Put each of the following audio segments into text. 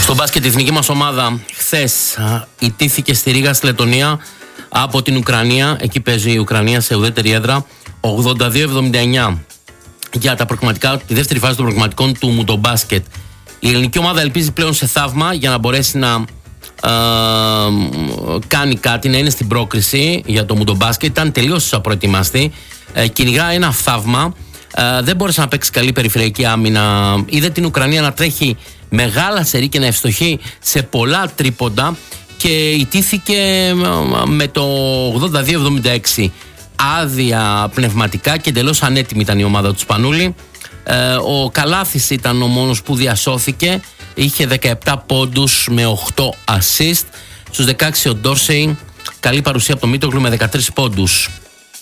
Στο μπάσκετ η εθνική μας ομάδα χθες ιτήθηκε στη Ρήγα στη Λετωνία από την Ουκρανία. Εκεί παίζει η Ουκρανία σε ουδέτερη έδρα 82-79 για τα προκριματικά, τη δεύτερη φάση των προκριματικών του Μουντομπάσκετ. Η ελληνική ομάδα ελπίζει πλέον σε θαύμα για να μπορέσει να κάνει κάτι, να είναι στην πρόκριση για το Μουντομπάσκετ. Ήταν τελείως απροετοιμαστή. Κυνηγά ένα θαύμα. Δεν μπόρεσε να παίξει καλή περιφερειακή άμυνα. Είδε την Ουκρανία να τρέχει μεγάλα σερί και να ευστοχεί σε πολλά τρίποντα και ιτήθηκε με το 82-76. Άδεια πνευματικά και εντελώς ανέτοιμη ήταν η ομάδα του Σπανούλη. Ο Καλάθης ήταν ο μόνος που διασώθηκε. Είχε 17 πόντους με 8 assist. Στους 16 ο Ντόρσεϊ, καλή παρουσία από το Μίτογλου με 13 πόντους.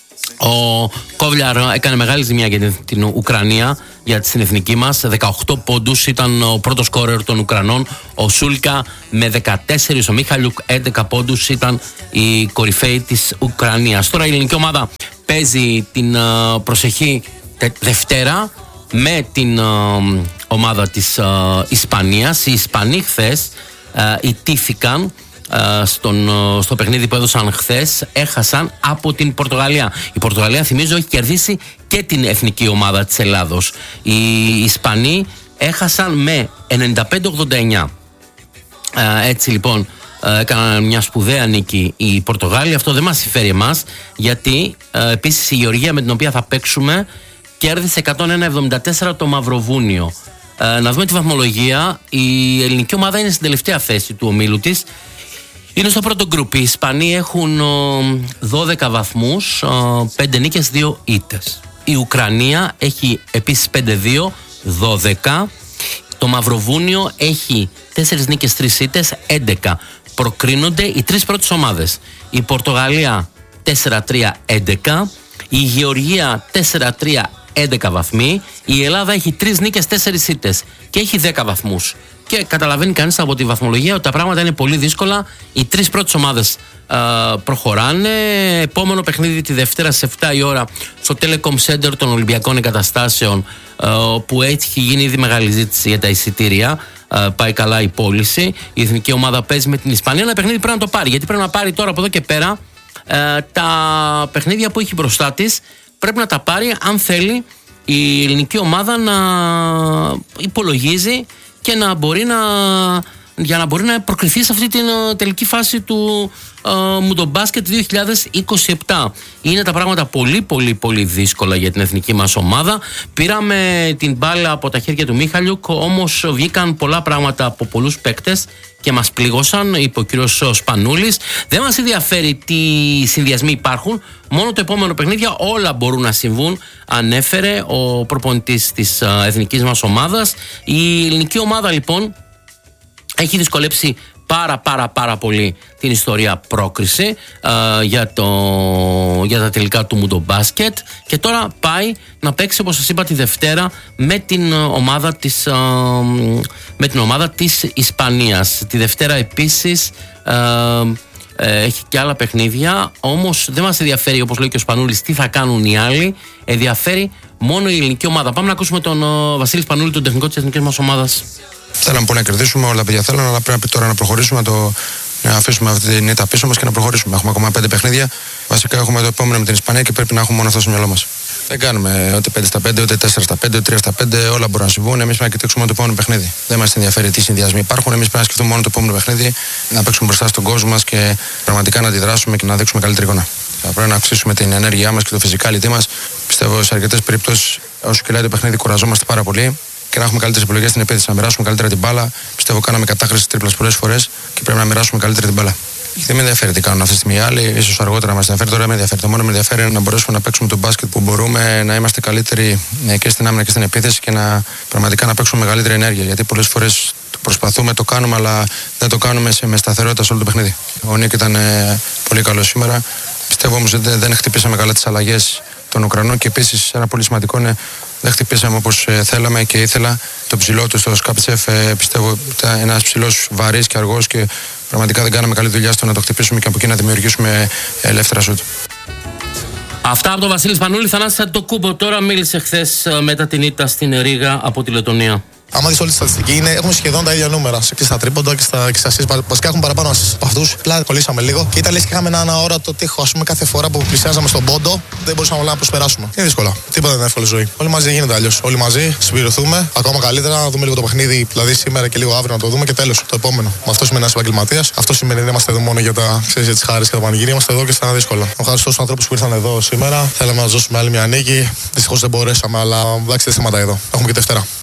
Ο Κόβλιαρ έκανε μεγάλη ζημιά για την Ουκρανία, για την εθνική μας. 18 πόντους, ήταν ο πρώτος σκόρερ των Ουκρανών. Ο Σούλκα με 14, ο Μίχαλιουκ 11 πόντους, ήταν η κορυφαίοι της Ουκρανίας. Τώρα η ελληνική ομάδα παίζει την προσεχή Δευτέρα με την ομάδα της Ισπανίας. Οι Ισπανοί χθες ιτήθηκαν στο παιχνίδι που έδωσαν χθες, έχασαν από την Πορτογαλία. Η Πορτογαλία, θυμίζω, έχει κερδίσει και την εθνική ομάδα της Ελλάδος. Οι Ισπανοί έχασαν με 95-89. Έτσι λοιπόν έκαναν μια σπουδαία νίκη οι Πορτογάλοι. Αυτό δεν μας συμφέρει εμάς, γιατί επίσης η Γεωργία με την οποία θα παίξουμε κέρδισε 101-74 το Μαυροβούνιο. Να δούμε τη βαθμολογία. Η ελληνική ομάδα είναι στην τελευταία θέση του ομίλου της. Είναι στο πρώτο γκρουπ. Οι Ισπανοί έχουν 12 βαθμούς, 5 νίκες, 2 ήττες. Η Ουκρανία έχει επίσης 5-2, 12. Το Μαυροβούνιο έχει 4 νίκες, 3 ήττες, 11. Προκρίνονται οι τρεις πρώτες ομάδες. Η Πορτογαλία 4-3, 11. Η Γεωργία 4-3, 11 βαθμοί. Η Ελλάδα έχει 3 νίκες, 4 ήττες και έχει 10 βαθμούς. Και καταλαβαίνει κανείς από τη βαθμολογία ότι τα πράγματα είναι πολύ δύσκολα. Οι τρεις πρώτες ομάδες προχωράνε. Επόμενο παιχνίδι τη Δευτέρα στις 7 η ώρα στο Telecom Center των Ολυμπιακών Εγκαταστάσεων, που έχει γίνει ήδη μεγάλη ζήτηση για τα εισιτήρια. Πάει καλά η πώληση. Η εθνική ομάδα παίζει με την Ισπανία. Ένα παιχνίδι πρέπει να το πάρει, γιατί πρέπει να πάρει τώρα από εδώ και πέρα τα παιχνίδια που έχει μπροστά της. Πρέπει να τα πάρει αν θέλει η ελληνική ομάδα να υπολογίζει και για να μπορεί να προκριθεί σε αυτή την τελική φάση του Μουντομπάσκετ 2027. Είναι τα πράγματα πολύ πολύ πολύ δύσκολα για την εθνική μας ομάδα. Πήραμε την μπάλα από τα χέρια του Μίχαλιουκ, όμως βγήκαν πολλά πράγματα από πολλούς παίκτες και μας πλήγωσαν, είπε ο κύριος Σπανούλης. Δεν μας ενδιαφέρει τι συνδυασμοί υπάρχουν, μόνο το επόμενο παιχνίδια όλα μπορούν να συμβούν, ανέφερε ο προπονητής της εθνικής μας ομάδας. Η ελληνική ομάδα λοιπόν έχει δυσκολέψει πάρα πολύ την ιστορία πρόκριση για τα τελικά του Μουντομπάσκετ, και τώρα πάει να παίξει, όπως σας είπα, τη Δευτέρα με την ομάδα της Ισπανίας. Τη Δευτέρα επίσης έχει και άλλα παιχνίδια, όμως δεν μας ενδιαφέρει, όπως λέει και ο Σπανούλης, τι θα κάνουν οι άλλοι. Ενδιαφέρει μόνο η ελληνική ομάδα. Πάμε να ακούσουμε τον Βασίλη Σπανούλη, τον τεχνικό της εθνικής μας ομάδας. Θέλαμε πολύ να κερδίσουμε, όλα τα παιδιά θέλουν, αλλά πρέπει τώρα να προχωρήσουμε, να αφήσουμε αυτή την ήττα πίσω μας και να προχωρήσουμε. Έχουμε ακόμα 5 παιχνίδια. Βασικά έχουμε το επόμενο με την Ισπανία και πρέπει να έχουμε μόνο αυτό στο μυαλό μας. Δεν κάνουμε ούτε 5 στα 5, ούτε 4 στα 5, ούτε 3 στα 5, όλα μπορούν να συμβούν. Εμείς πρέπει να κοιτάξουμε το επόμενο παιχνίδι. Δεν μας ενδιαφέρει τι συνδυασμοί υπάρχουν. Εμείς πρέπει να σκεφτούμε μόνο το επόμενο παιχνίδι, να παίξουμε μπροστά στον κόσμο μας και πραγματικά να αντιδράσουμε και να δείξουμε καλύτερη εικόνα. Θα πρέπει να αυξήσουμε την ενέργειά μας και το φυσικάλιτή μας. Πιστεύω σε αρκετές περιπτώσεις, όσο κυλάει το παιχνίδι, κουραζόμαστε πάρα πολύ. Και να έχουμε καλύτερες επιλογές στην επίθεση, να μοιράσουμε καλύτερα την μπάλα. Πιστεύω κάναμε κατάχρηση τρίπλας πολλές φορές και πρέπει να μοιράσουμε καλύτερα την μπάλα. Δεν με ενδιαφέρει τι κάνουν αυτή τη στιγμή οι άλλοι, ίσως αργότερα μας ενδιαφέρει, τώρα με ενδιαφέρει. Το μόνο με ενδιαφέρει είναι να μπορέσουμε να παίξουμε τον μπάσκετ που μπορούμε, να είμαστε καλύτεροι και στην άμυνα και στην επίθεση και πραγματικά να παίξουμε μεγαλύτερη ενέργεια. Γιατί πολλές φορές το προσπαθούμε, το κάνουμε, αλλά δεν το κάνουμε με σταθερότητα σε όλο το παιχνίδι. Ο Νίκ ήταν πολύ καλό σήμερα. Πιστεύω όμως ότι δεν χτυπήσαμε καλά τις αλλαγές των Ουκρανών και επίσης ένα πολύ σημαντικό είναι δεν χτυπήσαμε όπως θέλαμε και ήθελα. Το ψηλό του στο Σκάπτσεφ πιστεύω ήταν ένας ψηλός βαρύς και αργός και πραγματικά δεν κάναμε καλή δουλειά στο να το χτυπήσουμε και από εκεί να δημιουργήσουμε ελεύθερα σουτ. Αυτά από τον Βασίλη Σπανούλη. Θανάση Αντετοκούνμπο τώρα μίλησε χθες μετά την ήττα στην Ρήγα από τη Λετωνία. Άμα δεις όλη τη στατιστική, έχουμε σχεδόν τα ίδια νούμερα. Και στα τρίποντα και στα assist. Βασικά έχουν παραπάνω assist από αυτούς. Απλά κολλήσαμε λίγο. Και ήταν λες και είχαμε ένα αόρατο τείχο. Ας πούμε, κάθε φορά που πλησιάζαμε στον πόντο, δεν μπορούσαμε να προσπεράσουμε. Είναι δύσκολα. Τίποτα δεν είναι εύκολη ζωή. Όλοι μαζί γίνεται αλλιώς. Όλοι μαζί συμπληρωθούμε. Ακόμα καλύτερα να δούμε λίγο το παιχνίδι, δηλαδή σήμερα και λίγο αύριο να το δούμε και τέλος. Το επόμενο. Αυτό σημαίνει ένας επαγγελματίας. Αυτό σημαίνει δεν είμαστε εδώ μόνο για τις χάρες και τα πανηγύρια. Είμαστε εδώ και στα δύσκολα. Ευχαριστώ στους ανθρώπους που ήρθαν εδώ σήμερα. Θέλαμε να τους δώσουμε άλλη μια νίκη. Δυστυχώς δεν μπορέσαμε, αλλά εντάξει δεν σταματάει εδώ. Έχουμε και Δευτέρα.